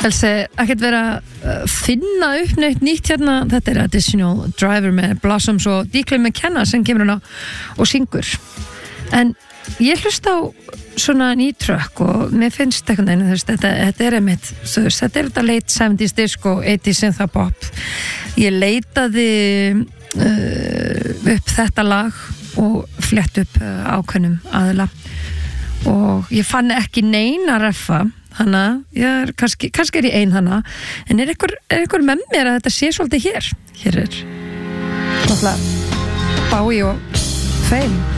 ekkert vera að finna upp nýtt hérna, þetta Additional Driver með Blossoms og Declan McKenna sem kemur hana og syngur, en ég hlusta á svona ný trökk og mér finnst einhvern veginn, þetta einmitt, þetta þetta late 70s disco, 80s synthpop. Ég leitaði upp þetta lag og flett upp ákveðnum aðila og ég fann ekki neina reffa, hana, ég kannski ég ein hana, en einhver með mér að þetta sé svolítið hér náttúrulega Bowie og Fame.